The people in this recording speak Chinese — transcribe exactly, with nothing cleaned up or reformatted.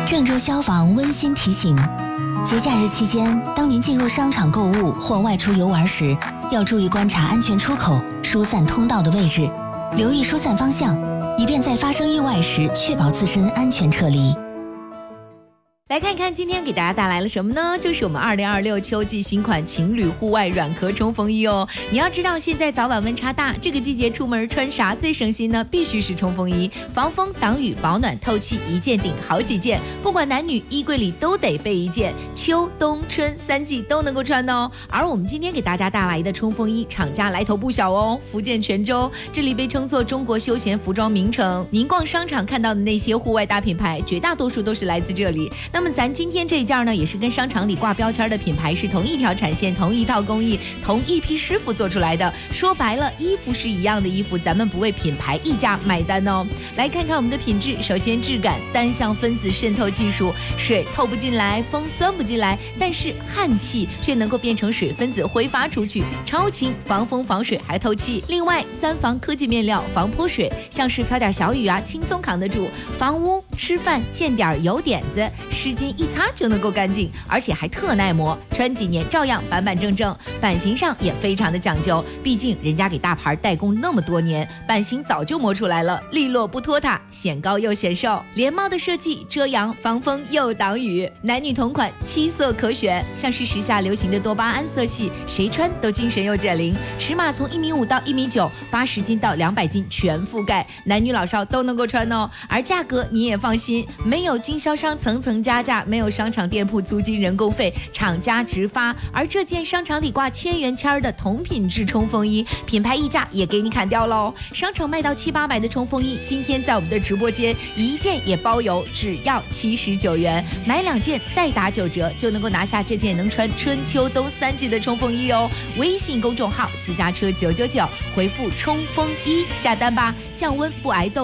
郑州消防温馨提醒：节假日期间，当您进入商场购物或外出游玩时，要注意观察安全出口、疏散通道的位置，留意疏散方向，以便在发生意外时确保自身安全撤离。 来看一看今天给大家带来了什么呢？就是我们二零二六秋季新款情侣户外软壳冲锋衣哦。你要知道，现在早晚温差大，这个季节出门穿啥最省心呢？必须是冲锋衣，防风挡雨保暖透气，一件顶好几件，不管男女，衣柜里都得备一件，秋冬春三季都能够穿哦。而我们今天给大家带来的冲锋衣，厂家来头不小哦，福建泉州，这里被称作中国休闲服装名城。您逛商场看到的那些户外大品牌，绝大多数都是来自这里。那么咱今天这一件呢，也是跟商场里挂标签的品牌是同一条产线、同一套工艺、同一批师傅做出来的。说白了，衣服是一样的衣服，咱们不为品牌溢价买单哦。来看看我们的品质，首先质感，单向分子渗透技术，水透不进来，风钻不进来，但是汗气却能够变成水分子挥发出去，超轻，防风防水还透气。另外，三防科技面料，防泼水，像是飘点小雨啊，轻松扛得住。房屋、吃饭见点油点子，湿巾一擦就能够干净，而且还特耐磨，穿几年照样板板正正。版型上也非常的讲究，毕竟人家给大牌代工那么多年，版型早就磨出来了，利落不拖沓，显高又显瘦。连帽的设计，遮阳防风又挡雨，男女同款，七色可选，像是时下流行的多巴胺色系，谁穿都精神又减龄。尺码从一米五到一米九，八十斤到两百斤全覆盖，男女老少都能够穿哦。而价格你也放心，没有经销商层层加价，没有商场店铺租金人工费，厂家直发。而这件商场里挂千元签的同品质冲锋衣，品牌溢价也给你砍掉喽。商场卖到七八百的冲锋衣，今天在我们的直播间一件也包邮，只要七十九元，买两件再打九折，就能够拿下这件能穿春秋冬三季的冲锋衣哦。微信公众号私家车九九九，回复冲锋衣下单吧，降温不挨冻。